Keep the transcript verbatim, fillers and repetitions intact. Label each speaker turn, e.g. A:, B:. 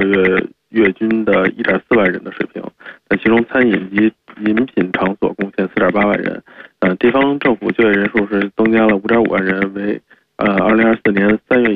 A: 月月均的一点四万人的水平，那其中餐饮及饮品场所贡献四点八万人。呃，地方政府就业人数是增加了五点五万人，为呃二零二四年三月